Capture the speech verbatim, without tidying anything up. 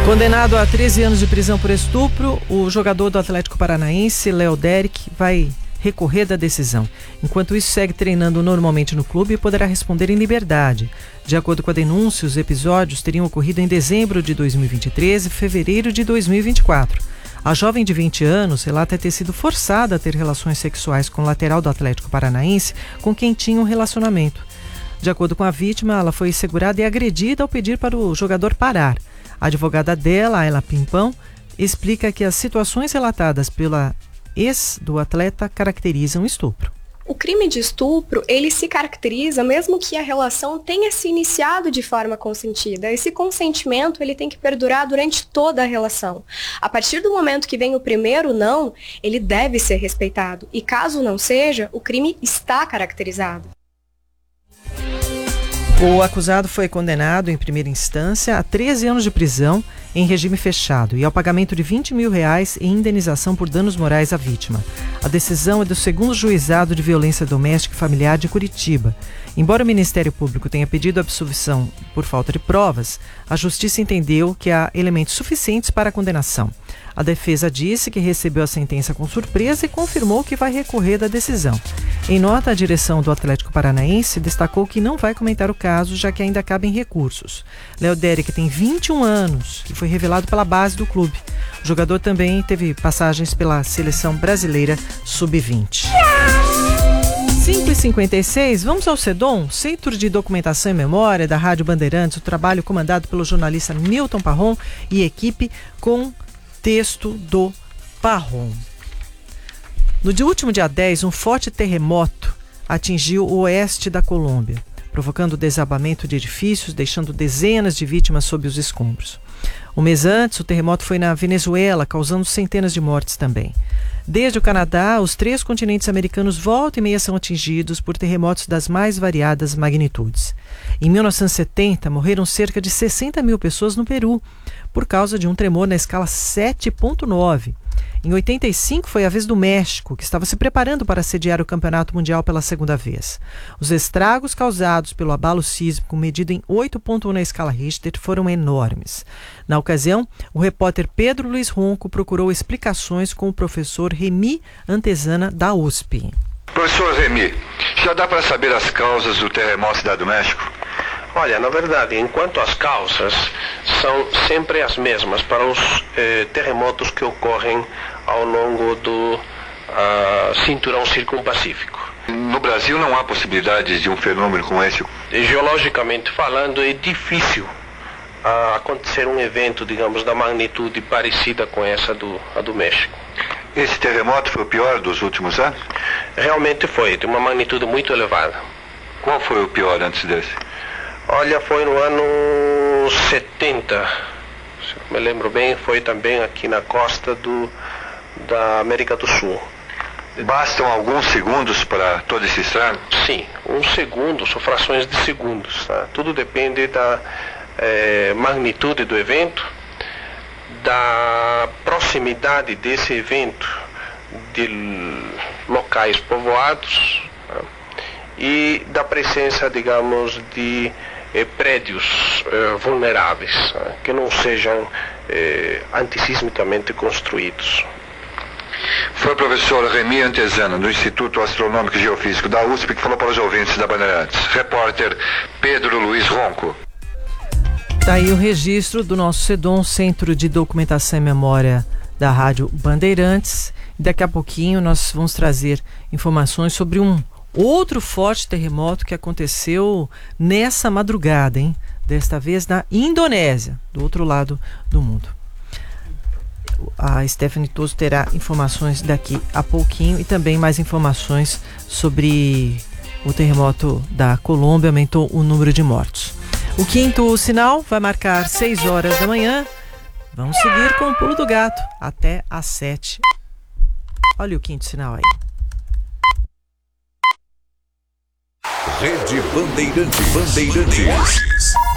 Condenado a treze anos de prisão por estupro, o jogador do Atlético Paranaense, Léo Derek, vai recorrer da decisão. Enquanto isso, segue treinando normalmente no clube e poderá responder em liberdade. De acordo com a denúncia, os episódios teriam ocorrido em dezembro de dois mil e vinte e três e fevereiro de dois mil e vinte e quatro. A jovem de vinte anos relata ter sido forçada a ter relações sexuais com o lateral do Atlético Paranaense, com quem tinha um relacionamento. De acordo com a vítima, ela foi segurada e agredida ao pedir para o jogador parar. A advogada dela, Ayla Pimpão, explica que as situações relatadas pela ex do atleta caracterizam estupro. O crime de estupro, ele se caracteriza mesmo que a relação tenha se iniciado de forma consentida. Esse consentimento, ele tem que perdurar durante toda a relação. A partir do momento que vem o primeiro não, ele deve ser respeitado. E caso não seja, o crime está caracterizado. O acusado foi condenado em primeira instância a treze anos de prisão em regime fechado e ao pagamento de vinte mil reais em indenização por danos morais à vítima. A decisão é do segundo Juizado de Violência Doméstica e Familiar de Curitiba. Embora o Ministério Público tenha pedido absolvição por falta de provas, a Justiça entendeu que há elementos suficientes para a condenação. A defesa disse que recebeu a sentença com surpresa e confirmou que vai recorrer da decisão. Em nota, a direção do Atlético Paranaense destacou que não vai comentar o caso, já que ainda cabem recursos. Léo Derek tem vinte e um anos e foi revelado pela base do clube. O jogador também teve passagens pela seleção brasileira sub vinte. cinco e cinquenta e seis, vamos ao CEDOM, Centro de Documentação e Memória da Rádio Bandeirantes, o trabalho comandado pelo jornalista Milton Parron e equipe com texto do Parron. No último dia dez, um forte terremoto atingiu o oeste da Colômbia, provocando o desabamento de edifícios, deixando dezenas de vítimas sob os escombros. Um mês antes, o terremoto foi na Venezuela, causando centenas de mortes também. Desde o Canadá, os três continentes americanos volta e meia são atingidos por terremotos das mais variadas magnitudes. Em mil novecentos e setenta, morreram cerca de sessenta mil pessoas no Peru, por causa de um tremor na escala sete ponto nove. Em oitenta e cinco foi a vez do México, que estava se preparando para sediar o Campeonato Mundial pela segunda vez. Os estragos causados pelo abalo sísmico medido em oito ponto um na escala Richter foram enormes. Na ocasião, o repórter Pedro Luiz Ronco procurou explicações com o professor Remy Antezana, da U S P. Professor Remy, já dá para saber as causas do terremoto Cidade do México? Olha, na verdade, enquanto as causas são sempre as mesmas para os eh, terremotos que ocorrem ao longo do uh, cinturão circumpacífico. No Brasil não há possibilidade de um fenômeno como esse? Geologicamente falando, é difícil uh, acontecer um evento, digamos, da magnitude parecida com essa do, a do México. Esse terremoto foi o pior dos últimos anos? Realmente foi, de uma magnitude muito elevada. Qual foi o pior antes desse? Olha, foi no ano setenta, se eu me lembro bem, foi também aqui na costa do, da América do Sul. Bastam alguns segundos para todo esse estrago? Sim, um segundo, são frações de segundos. Tá? Tudo depende da eh, magnitude do evento, da proximidade desse evento de locais povoados, tá? E da presença, digamos, de eh, prédios eh, vulneráveis, tá? Que não sejam eh, antissismicamente construídos. Foi o professor Remy Antezana, do Instituto Astronômico e Geofísico da U S P, que falou para os ouvintes da Bandeirantes. Repórter Pedro Luiz Ronco. Está aí o registro do nosso CEDOM, Centro de Documentação e Memória da Rádio Bandeirantes. Daqui a pouquinho nós vamos trazer informações sobre um outro forte terremoto que aconteceu nessa madrugada, hein? Desta vez na Indonésia, do outro lado do mundo. A Stephanie Toso terá informações daqui a pouquinho e também mais informações sobre o terremoto da Colômbia, aumentou o número de mortos. O quinto sinal vai marcar seis horas da manhã. Vamos seguir com o Pulo do Gato até às sete. Olha o quinto sinal aí. Rede Bandeirante Bandeirantes.